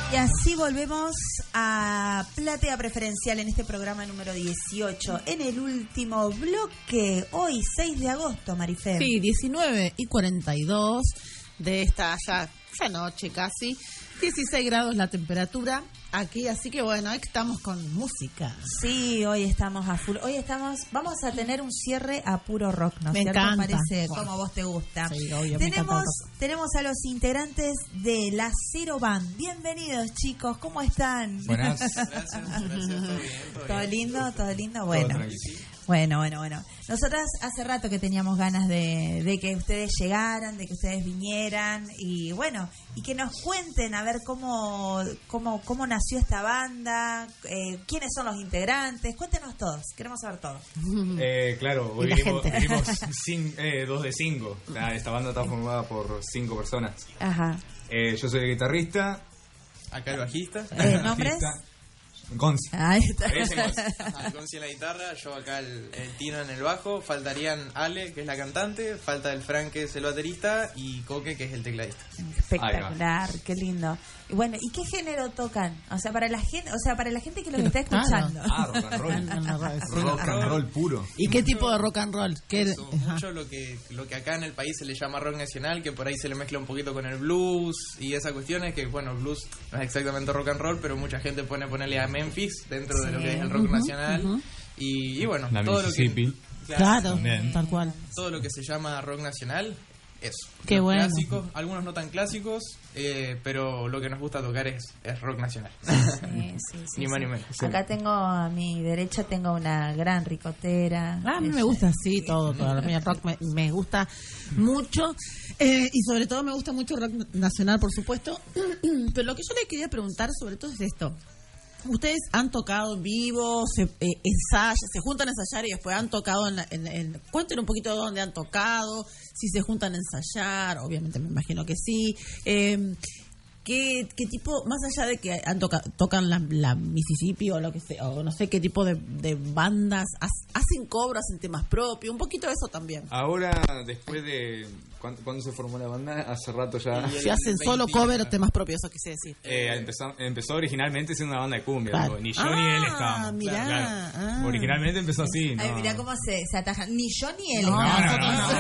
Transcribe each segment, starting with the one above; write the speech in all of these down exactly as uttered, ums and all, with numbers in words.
Y así volvemos a Platea Preferencial en este programa número dieciocho, en el último bloque, hoy seis de agosto, Marifer. Sí, diecinueve y cuarenta y dos de esta ya, ya noche casi, dieciséis grados la temperatura aquí, así que bueno, estamos con música. Sí, hoy estamos a full, hoy estamos, vamos a tener un cierre a puro rock, ¿no? Me ¿Cierto? encanta. Parece Bueno. como vos te gusta. Sí, obvio, me tenemos, encanta el rock. tenemos a los integrantes de la Cero Band. Bienvenidos, chicos, ¿cómo están? Buenas. Gracias, gracias, todo bien. Todo, ¿Todo bien. lindo? ¿Todo lindo? Bueno. Todo tranquilo. Bueno, bueno, bueno. Nosotras hace rato que teníamos ganas de, de que ustedes llegaran, de que ustedes vinieran y bueno, y que nos cuenten a ver cómo cómo cómo nació esta banda, eh, quiénes son los integrantes, cuéntenos todos, queremos saber todo. Eh, claro, hoy Y la vinimos, gente. vinimos cin- eh, dos de cinco. La- Esta banda está formada por cinco personas. Ajá. Eh, yo soy el guitarrista. Acá el bajista, Eh, ¿Nombres? Bajista. Gonzi. Ahí está. Ese Gonzi. Alconci en la guitarra, yo acá el, el Tino en el bajo, faltarían Ale, que es la cantante, falta el Frank, que es el baterista, y Coque, que es el tecladista. Espectacular, qué lindo. Y bueno, ¿y qué género tocan? O sea, para la gente, o sea, para la gente que los está Claro. escuchando. Ah, rock and roll. Rock and roll puro. ¿Y qué tipo de rock and roll? ¿Qué, Eso, ajá. mucho lo que lo que acá en el país se le llama rock nacional, que por ahí se le mezcla un poquito con el blues y esa cuestión es que, bueno, el blues no es exactamente rock and roll, pero mucha gente pone ponerle a Memphis dentro de lo que es el rock Ujú, nacional. ujú. y, y bueno, La todo lo Mississippi. que Claro, También. tal cual. todo lo que se llama rock nacional, eso. Qué Los bueno. clásicos, algunos no tan clásicos, eh, pero lo que nos gusta tocar es, es rock nacional. Sí, sí, sí, Ni más sí. ni menos. Acá tengo a mi derecha tengo una gran ricotera. Ah, a mí me Ella- gusta así todo, todo. A mí el rock me, me gusta mucho eh, y sobre todo me gusta mucho el rock nacional, por supuesto. Pero lo que yo le quería preguntar sobre todo es esto. Ustedes han tocado en vivo, se eh, ensayan, se juntan a ensayar y después han tocado en, la- en, en- cuenten un poquito de dónde han tocado, si se juntan a ensayar, obviamente me imagino que sí. Eh, ¿Qué, qué tipo, más allá de que han toca, tocan la, la Mississippi o lo que sea, o no sé qué tipo de, de bandas, ha- hacen cobras en temas propios? Un poquito de eso también. Ahora, después de... ¿Cuándo, cuándo se formó la banda? Hace rato ya. Y el- Si hacen solo veinte, cover o temas propios, eso quise decir. Eh, empezó, empezó originalmente siendo una banda de cumbia. Claro. Ni yo ni él Ah, estábamos. mirá, Claro. ah. Originalmente empezó así. No, Ay, mirá cómo se, se atajan. Ni yo ni él. No, estamos. no, no, no.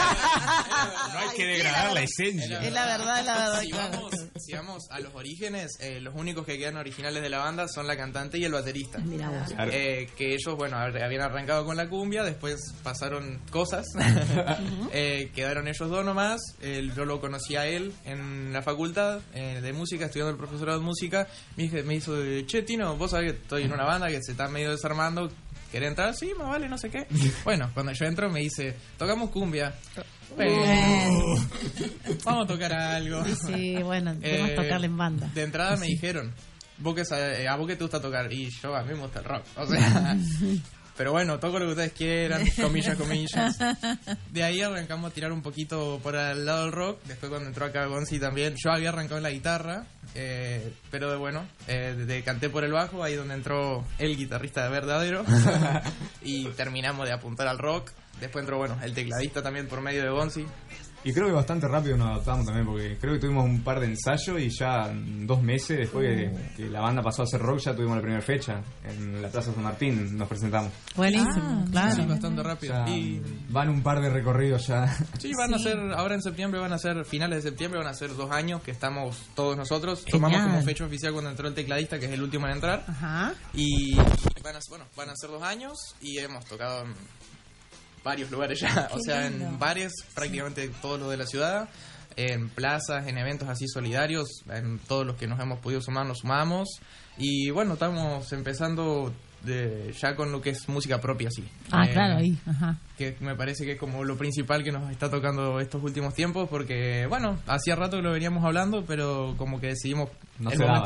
no No hay que degradar la esencia. Es la verdad, es la verdad, Si claro. vamos, si vamos a los orígenes, eh, los únicos que quedan originales de la banda son la cantante y el baterista. Mirá vos. Claro. Eh, que ellos, bueno, hab- habían arrancado con la cumbia, después pasaron cosas, eh, quedaron ellos dos nomás. Eh, yo lo conocí a él en la facultad eh, de música, estudiando el profesorado de música. Me, dije, me hizo, che, Tino, vos sabés que estoy en una banda que se está medio desarmando. ¿Querés entrar? Sí, más vale, no sé qué. Bueno, cuando yo entro me dice, tocamos cumbia. Bueno, vamos a tocar algo. Sí, bueno, tenemos Eh, que tocarle en banda. De entrada me dijeron, vos que sabés, a vos que te gusta tocar, y yo a mí me gusta el rock, o sea, pero bueno, toco lo que ustedes quieran, comillas, comillas. De ahí arrancamos a tirar un poquito por el lado del rock, después cuando entró acá Gonzi también, yo había arrancado en la guitarra, eh, pero de bueno, eh, de, canté por el bajo, ahí donde entró el guitarrista verdadero, y terminamos de apuntar al rock. Después entró, bueno, el tecladista también por medio de Gonzi. Y creo que bastante rápido nos adaptamos también, porque creo que tuvimos un par de ensayos y ya en dos meses después que, que la banda pasó a hacer rock ya tuvimos la primera fecha. En la Plaza San Martín nos presentamos. Buenísimo, Ah, claro. Sí, bastante rápido. Ya Y van un par de recorridos ya. sí, van a Sí. ser, ahora en septiembre van a ser, finales de septiembre van a ser dos años que estamos todos nosotros. Genial. Tomamos como fecha oficial cuando entró el tecladista, que es el último en entrar. Ajá. Y van a, bueno, van a ser dos años y hemos tocado en varios lugares ya. Qué O sea, lindo. en bares, prácticamente todos los de la ciudad. En plazas, en eventos así solidarios, en todos los que nos hemos podido sumar, nos sumamos. Y bueno, estamos empezando de, ya con lo que es música propia, sí. Ah, Eh, claro, ahí. Ajá. que me parece que es como lo principal que nos está tocando estos últimos tiempos, porque bueno, hacía rato que lo veníamos hablando, pero como que decidimos No el se momento daba.